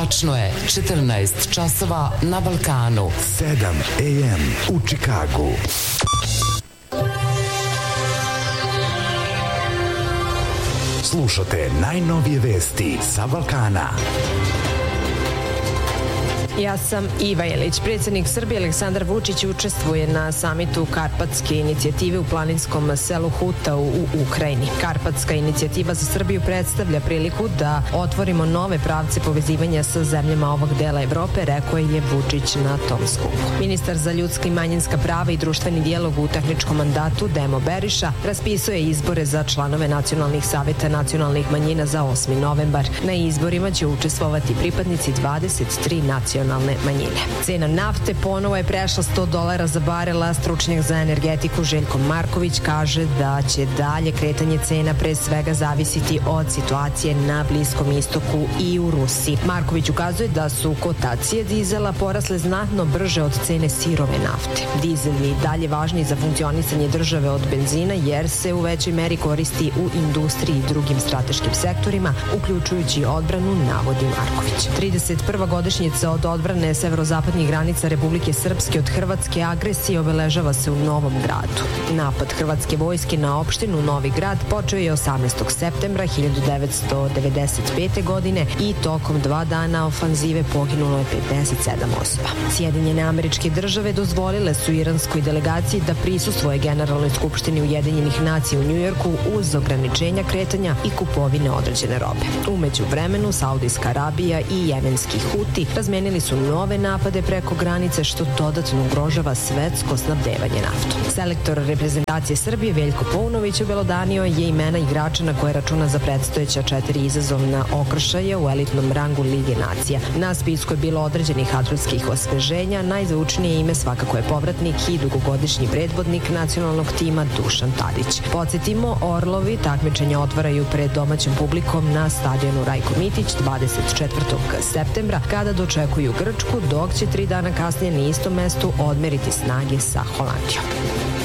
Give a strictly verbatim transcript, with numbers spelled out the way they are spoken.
Tačno je četrnaest časova na Balkanu. sedam a m u Čikagu. Slušate najnovije vesti sa Balkana. Ja sam Iva Jelić. Predsjednik Srbije Aleksandar Vučić učestvuje na samitu Karpatske inicijative u planinskom selu Hutau u Ukrajini. Karpatska inicijativa za Srbiju predstavlja priliku da otvorimo nove pravce povezivanja sa zemljama ovog dela Evrope, rekao je Vučić na tom skupu. Ministar za ljudska i manjinska prava i društveni dijalog u tehničkom mandatu Demo Beriša raspisuje izbore za članove nacionalnih saveta nacionalnih manjina za osmi novembar. Na izborima će učestvovati pripadnici dvadeset tri nacionalne manjine. Cena nafte ponovo je prešla sto dolara za barela. Stručnjak za energetiku Željko Marković kaže da će dalje kretanje cena pre svega zavisiti od situacije na Bliskom istoku i u Rusiji. Marković ukazuje da su kotacije dizela porasle znatno brže od cene sirove nafte. Dizel je i dalje važniji za funkcionisanje države od benzina jer se u većoj meri koristi u industriji i drugim strateškim sektorima, uključujući odbranu, navodi Marković. trideset prva godišnjica od odbrane severozapadnih granica Republike Srpske od hrvatske agresije obeležava se u Novom Gradu. Napad hrvatske vojske na opštinu Novi Grad počeo je osamnaestog septembra hiljadu devetsto devedeset pete. godine i tokom dva dana ofanzive poginulo je pedeset sedam osoba. Sjedinjene Američke Države dozvolile su iranskoj delegaciji da prisustvuje Generalnoj skupštini Ujedinjenih nacija u Njujorku uz ograničenja kretanja i kupovine određene robe. Umeđu vremenu Saudijska Arabija i jemenski Huti razmenili su nove napade preko granice što dodatno ugrožava svetsko snabdevanje naftom. Selektor reprezentacije Srbije Veljko Paunović obelodanio je imena igrača na koje računa za predstojeća četiri izazovna okršaja u elitnom rangu Lige nacija. Na spisku je bilo određenih atletskih osveženja, najzvučnije ime svakako je povratnik i dugogodišnji predvodnik nacionalnog tima Dušan Tadić. Podsjetimo, Orlovi takmičenja otvaraju pred domaćom publikom na stadionu Rajko Mitić dvadeset četvrtog septembra kada dočekuju Grčku, dok će tri dana kasnije na istom mestu odmeriti snage sa Holandijom.